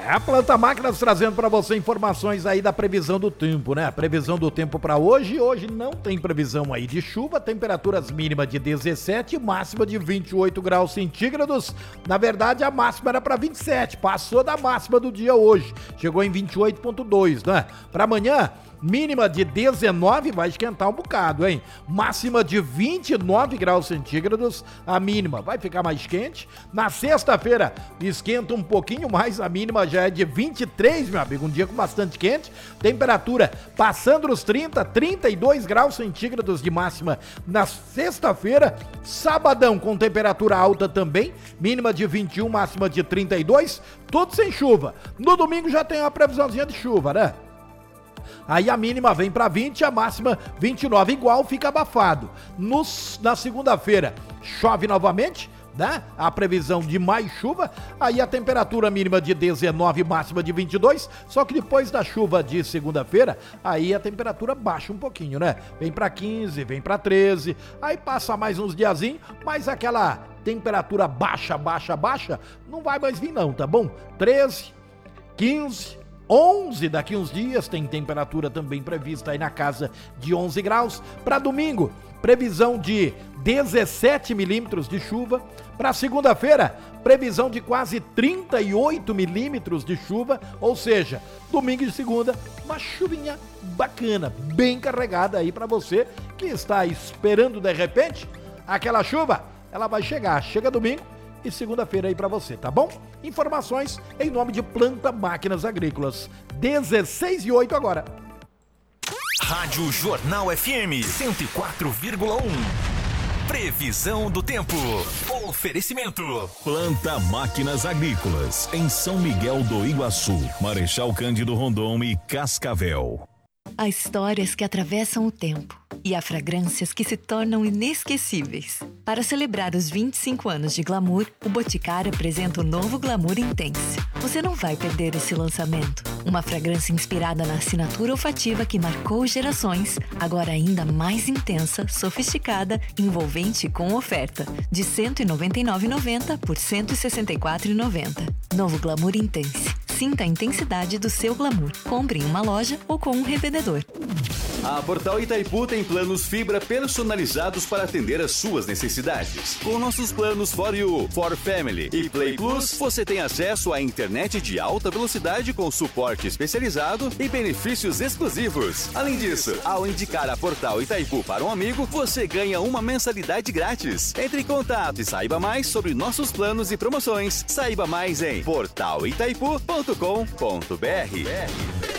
A Planta Máquinas trazendo para você informações aí da previsão do tempo, né? A previsão do tempo para hoje. Hoje não tem previsão aí de chuva, temperaturas mínimas de 17, máxima de 28 graus centígrados. Na verdade, a máxima era para 27, passou da máxima do dia hoje. Chegou em 28,2, né? Para amanhã, mínima de 19, vai esquentar um bocado, hein? Máxima de 29 graus centígrados, a mínima vai ficar mais quente. Na sexta-feira, esquenta um pouquinho mais, a mínima já é de 23, meu amigo, um dia com bastante quente. Temperatura passando os 30, 32 graus centígrados de máxima na sexta-feira. Sabadão com temperatura alta também, mínima de 21, máxima de 32, tudo sem chuva. No domingo já tem uma previsãozinha de chuva, né? Aí a mínima vem para 20, a máxima 29, igual, fica abafado. Na segunda-feira chove novamente, né? A previsão de mais chuva, aí a temperatura mínima de 19, máxima de 22, só que depois da chuva de segunda-feira, aí a temperatura baixa um pouquinho, né? Vem para 15, vem para 13, aí passa mais uns diazinhos, mas aquela temperatura baixa, não vai mais vir não, tá bom? 13, 15... 11 daqui uns dias, tem temperatura também prevista aí na casa de 11 graus. Para domingo, previsão de 17 milímetros de chuva. Para segunda-feira, previsão de quase 38 milímetros de chuva. Ou seja, domingo e segunda, uma chuvinha bacana, bem carregada aí para você que está esperando de repente aquela chuva. Ela vai chegar, chega domingo e segunda-feira aí pra você, tá bom? Informações em nome de Planta Máquinas Agrícolas. 16:08 agora. Rádio Jornal FM 104,1. Previsão do tempo. Oferecimento. Planta Máquinas Agrícolas, em São Miguel do Iguaçu, Marechal Cândido Rondon e Cascavel. Há histórias que atravessam o tempo e há fragrâncias que se tornam inesquecíveis. Para celebrar os 25 anos de Glamour, o Boticário apresenta o novo Glamour Intense. Você não vai perder esse lançamento. Uma fragrância inspirada na assinatura olfativa que marcou gerações, agora ainda mais intensa, sofisticada, envolvente e com oferta. De R$ 199,90 por R$ 164,90. Novo Glamour Intense. Sinta a intensidade do seu glamour. Compre em uma loja ou com um revendedor. A Portal Itaipu tem planos fibra personalizados para atender às suas necessidades. Com nossos planos For You, For Family e Play Plus, você tem acesso à internet de alta velocidade com suporte especializado e benefícios exclusivos. Além disso, ao indicar a Portal Itaipu para um amigo, você ganha uma mensalidade grátis. Entre em contato e saiba mais sobre nossos planos e promoções. Saiba mais em portalitaipu.com.br.